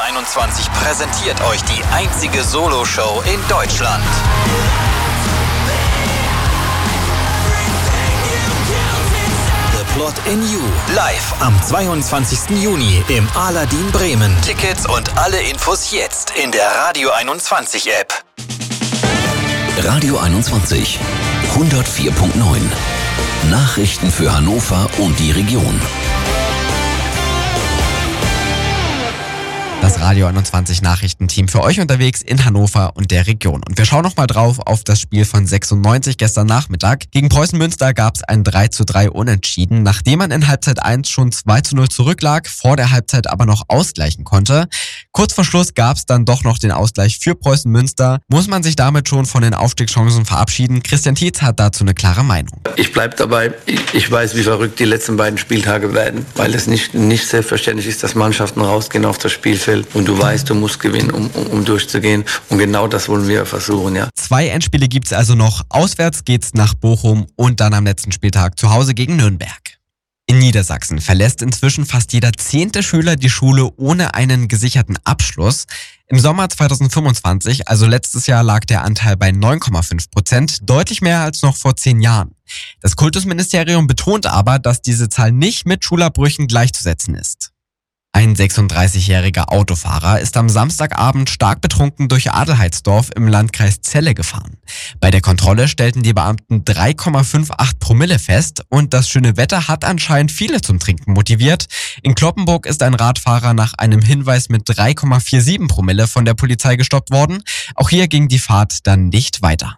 21 präsentiert euch die einzige Solo-Show in Deutschland. The Plot in You. Live am 22. Juni im Aladdin Bremen. Tickets und alle Infos jetzt in der Radio 21 App. Radio 21 104.9. Nachrichten für Hannover und die Region. Das Radio 21 Nachrichtenteam für euch unterwegs in Hannover und der Region. Und wir schauen nochmal drauf auf das Spiel von 96 gestern Nachmittag. Gegen Preußen Münster gab es ein 3:3 Unentschieden, nachdem man in Halbzeit 1 schon 2:0 zurücklag, vor der Halbzeit aber noch ausgleichen konnte. Kurz vor Schluss gab es dann doch noch den Ausgleich für Preußen Münster. Muss man sich damit schon von den Aufstiegschancen verabschieden? Christian Tietz hat dazu eine klare Meinung. Ich bleibe dabei. Ich weiß, wie verrückt die letzten beiden Spieltage werden, weil es nicht selbstverständlich ist, dass Mannschaften rausgehen auf das Spielfeld. Und du weißt, du musst gewinnen, um durchzugehen. Und genau das wollen wir versuchen, ja. 2 Endspiele gibt's also noch. Auswärts geht's nach Bochum und dann am letzten Spieltag zu Hause gegen Nürnberg. In Niedersachsen verlässt inzwischen fast jeder 10. Schüler die Schule ohne einen gesicherten Abschluss. Im Sommer 2025, also letztes Jahr, lag der Anteil bei 9,5%, deutlich mehr als noch vor 10 Jahren. Das Kultusministerium betont aber, dass diese Zahl nicht mit Schulabbrüchen gleichzusetzen ist. Ein 36-jähriger Autofahrer ist am Samstagabend stark betrunken durch Adelheidsdorf im Landkreis Celle gefahren. Bei der Kontrolle stellten die Beamten 3,58 Promille fest und das schöne Wetter hat anscheinend viele zum Trinken motiviert. In Cloppenburg ist ein Radfahrer nach einem Hinweis mit 3,47 Promille von der Polizei gestoppt worden. Auch hier ging die Fahrt dann nicht weiter.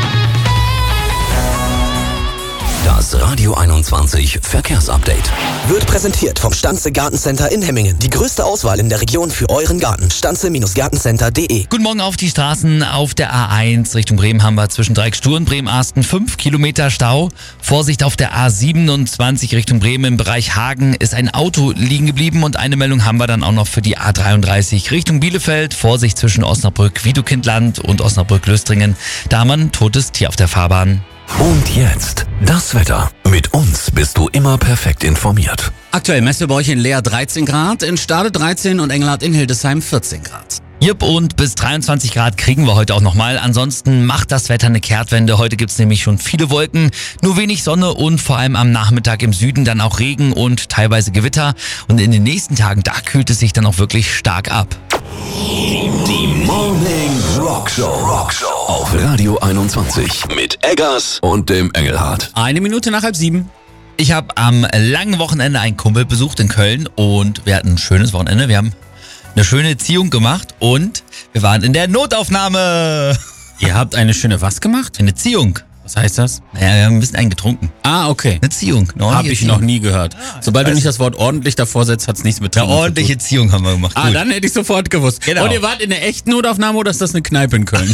Das Radio 21 Verkehrsupdate wird präsentiert vom Stanze Gartencenter in Hemmingen. Die größte Auswahl in der Region für euren Garten. Stanze-Gartencenter.de. Guten Morgen auf die Straßen. Auf der A1 Richtung Bremen haben wir zwischen Dreieckstuhl und Bremen-Arsten 5 Kilometer Stau. Vorsicht auf der A27 Richtung Bremen im Bereich Hagen ist ein Auto liegen geblieben und eine Meldung haben wir dann auch noch für die A33 Richtung Bielefeld. Vorsicht zwischen Osnabrück-Wiedekindland und Osnabrück-Löstringen. Da haben wir ein totes Tier auf der Fahrbahn. Und jetzt das Wetter. Mit uns bist du immer perfekt informiert. Aktuell messen wir bei euch in Leer 13 Grad, in Stade 13 und Engelhardt in Hildesheim 14 Grad. Jupp, und bis 23 Grad kriegen wir heute auch nochmal. Ansonsten macht das Wetter eine Kehrtwende. Heute gibt's nämlich schon viele Wolken, nur wenig Sonne und vor allem am Nachmittag im Süden dann auch Regen und teilweise Gewitter. Und in den nächsten Tagen, da kühlt es sich dann auch wirklich stark ab. Die Morning Rockshow auf Radio 21 mit Eggers und dem Engelhardt. 1 Minute nach 6:30. Ich habe am langen Wochenende einen Kumpel besucht in Köln und wir hatten ein schönes Wochenende. Wir haben eine schöne Ziehung gemacht und wir waren in der Notaufnahme. Ihr habt eine schöne was gemacht? Eine Ziehung. Was heißt das? Naja, wir haben ein bisschen eingetrunken. Ah, okay. Eine Ziehung. Habe ich noch nie gehört. Sobald du nicht das Wort ordentlich davor setzt, hat's nichts mit Eine ordentliche Ziehung haben wir gemacht. Ah, gut. Dann hätte ich sofort gewusst. Genau. Und ihr wart in der echten Notaufnahme oder ist das eine Kneipe in Köln?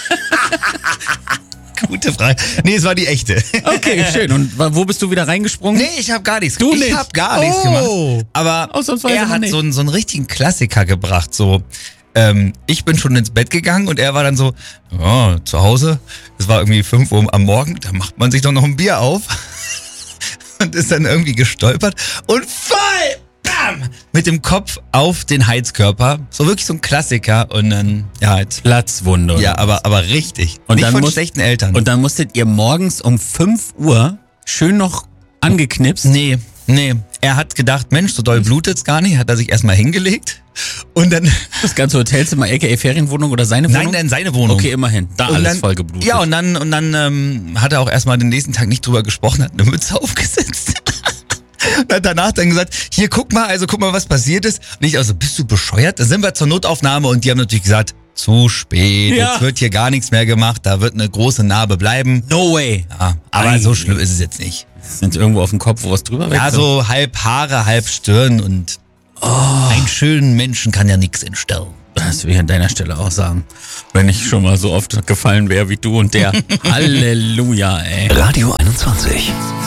Gute Frage. Nee, es war die echte. Okay, schön. Und wo bist du wieder reingesprungen? Nee, ich habe gar nichts Du nicht? Ich habe gar nichts gemacht. Aber Ausnahmsweise er hat nicht. so einen richtigen Klassiker gebracht. So, ich bin schon ins Bett gegangen und er war dann so, ja, zu Hause. Es war irgendwie 5 Uhr am Morgen. Da macht man sich doch noch ein Bier auf. Und ist dann irgendwie gestolpert und voll, bam, mit dem Kopf auf den Heizkörper. So wirklich so ein Klassiker. Und dann, ja, halt. Platzwunde. Ja, aber richtig. Und nicht dann von schlechten Eltern. Und dann musstet ihr morgens um 5 Uhr schön noch angeknipst? Nee. Er hat gedacht, Mensch, so doll blutet's gar nicht. Hat er sich erstmal hingelegt. Und dann... Das ganze Hotelzimmer, aka Ferienwohnung oder seine Wohnung? Nein, seine Wohnung. Okay, immerhin. Da und alles dann, voll geblutet. Ja, und dann hat er auch erstmal den nächsten Tag nicht drüber gesprochen, hat eine Mütze aufgesetzt. Und hat danach dann gesagt, hier, guck mal, was passiert ist. Und ich also, bist du bescheuert? Dann sind wir zur Notaufnahme und die haben natürlich gesagt, zu spät, Ja. Jetzt wird hier gar nichts mehr gemacht, da wird eine große Narbe bleiben. No way. Ja, aber so schlimm ist es jetzt nicht. Sind irgendwo auf dem Kopf, wo was drüber Ja, wächst? so halb Haare, halb Stirn und einen schönen Menschen kann ja nichts entstellen. Das will ich an deiner Stelle auch sagen. Wenn ich schon mal so oft gefallen wäre wie du und der. Halleluja, ey. Radio 21.